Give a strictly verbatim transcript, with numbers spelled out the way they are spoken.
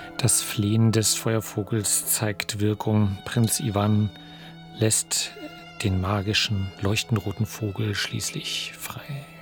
Das Flehen des Feuervogels zeigt Wirkung. Prinz Ivan lässt den magischen, leuchtend roten Vogel schließlich frei.